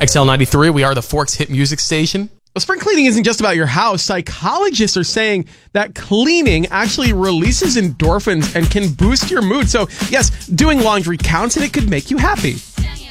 XL93, we are the Forks Hit Music Station. Well, spring cleaning isn't just about your house. Psychologists are saying that cleaning actually releases endorphins and can boost your mood. So, yes, doing laundry counts and it could make you happy.